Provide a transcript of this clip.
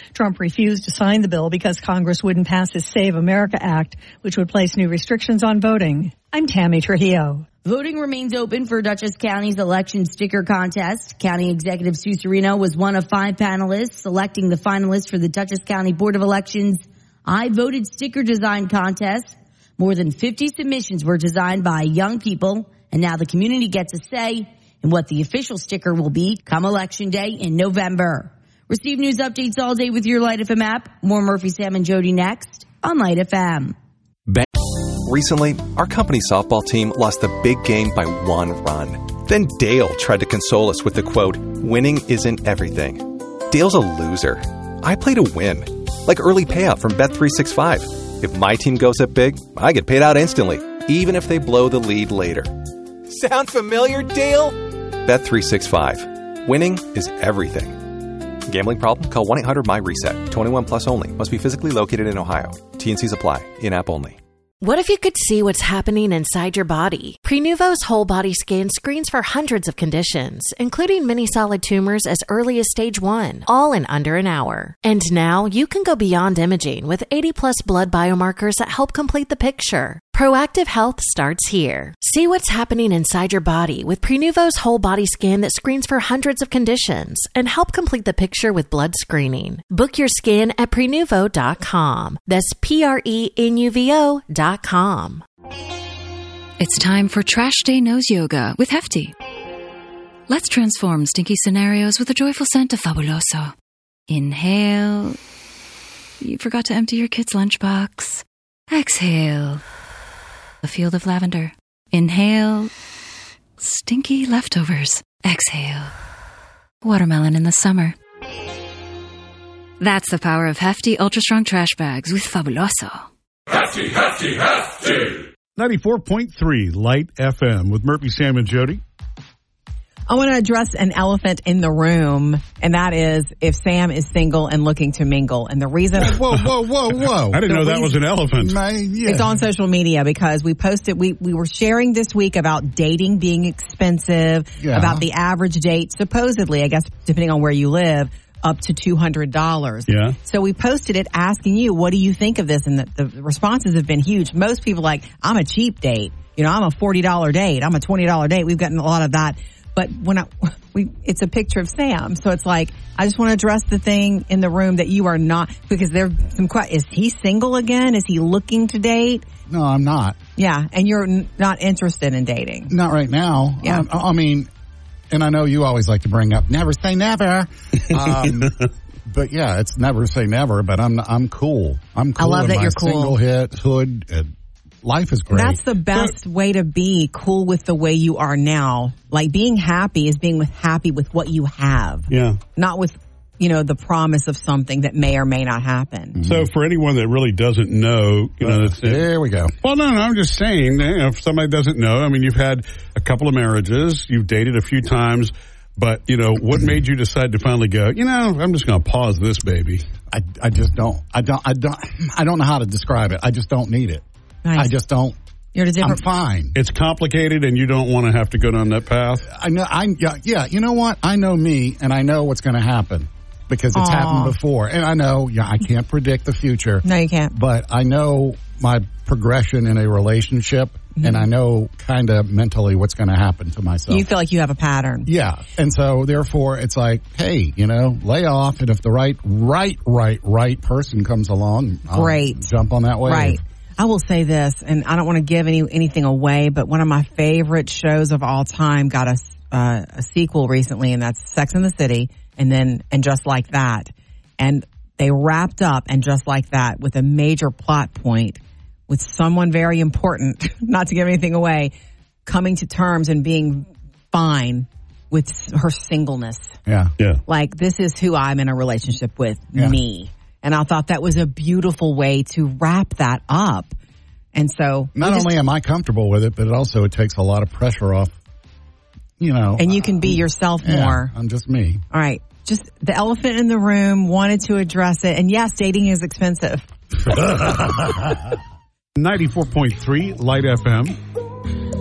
Trump refused to sign the bill because Congress wouldn't pass his Save America Act, which would place new restrictions on voting. I'm Tammy Trujillo. Voting remains open for Dutchess County's election sticker contest. County Executive Sue Serino was one of 5 panelists selecting the finalists for the Dutchess County Board of Elections I Voted Sticker Design Contest. More than 50 submissions were designed by young people, and now the community gets a say in what the official sticker will be come Election Day in November. Receive news updates all day with your Light FM app. More Murphy, Sam, and Jody next on Light FM. Recently, our company softball team lost a big game by 1 run. Then Dale tried to console us with the quote, "Winning isn't everything." Dale's a loser. I play to win. Like early payout from Bet365. If my team goes up big, I get paid out instantly, even if they blow the lead later. Sound familiar, Dale? Bet365. Winning is everything. Gambling problem? Call 1-800-MY-RESET. 21 plus only. Must be physically located in Ohio. T&Cs apply. In-app only. What if you could see what's happening inside your body? Prenuvo's whole body scan screens for hundreds of conditions, including many solid tumors as early as stage 1, all in under an hour. And now you can go beyond imaging with 80+ blood biomarkers that help complete the picture. Proactive health starts here. See what's happening inside your body with Prenuvo's whole body scan that screens for hundreds of conditions and help complete the picture with blood screening. Book your scan at Prenuvo.com. That's Prenuvo.com. It's time for Trash Day Nose Yoga with Hefty. Let's transform stinky scenarios with a joyful scent of Fabuloso. Inhale. You forgot to empty your kid's lunchbox. Exhale. A field of lavender. Inhale. Stinky leftovers. Exhale. Watermelon in the summer. That's the power of Hefty Ultra Strong Trash Bags with Fabuloso. Hefty, Hefty, Hefty! 94.3 Light FM with Murphy, Sam, and Jody. I want to address an elephant in the room, and that is if Sam is single and looking to mingle. And the reason... Whoa. I didn't know that was an elephant. It's on social media because we posted, we were sharing this week about dating being expensive, about the average date, supposedly, I guess, depending on where you live, up to $200. Yeah. So we posted it asking you, what do you think of this? And the responses have been huge. Most people like, I'm a cheap date. You know, I'm a $40 date. I'm a $20 date. We've gotten a lot of that. But it's a picture of Sam. So it's like, I just want to address the thing in the room that you are not, because there's some questions. Is he single again? Is he looking to date? No, I'm not. Yeah. And you're not interested in dating? Not right now. Yeah. I mean, and I know you always like to bring up never say never. But yeah, it's never say never, but I'm cool. I'm cool. I love that you're cool. Single hood. Life is great. That's the best way to be cool with the way you are now. Like being happy is being happy with what you have. Yeah. Not with, the promise of something that may or may not happen. Mm-hmm. So for anyone that really doesn't know, there we go. Well, no, I'm just saying, if somebody doesn't know, I mean, you've had a couple of marriages, you've dated a few times, but, what made you decide to finally go, I'm just going to pause this baby? I just don't. I don't know how to describe it. I just don't need it. Nice. I just don't. You're I'm fine. It's complicated, and you don't want to have to go down that path. I know. Yeah. You know what? I know me, and I know what's going to happen because it's happened before. And I know. Yeah, I can't predict the future. No, you can't. But I know my progression in a relationship, and I know kind of mentally what's going to happen to myself. You feel like you have a pattern. Yeah, and so therefore it's like, hey, lay off, and if the right person comes along, great, jump on that wave. Right. I will say this, and I don't want to give anything away, but one of my favorite shows of all time got a sequel recently, and that's Sex and the City, and Just Like That. And they wrapped up And Just Like That with a major plot point with someone very important, not to give anything away, coming to terms and being fine with her singleness. Yeah. Like, this is who I'm in a relationship with, me. And I thought that was a beautiful way to wrap that up. And so... Not only am I comfortable with it, but it takes a lot of pressure off, And you can be yourself more. I'm just me. All right. Just the elephant in the room, wanted to address it. And yes, dating is expensive. 94.3 Light FM.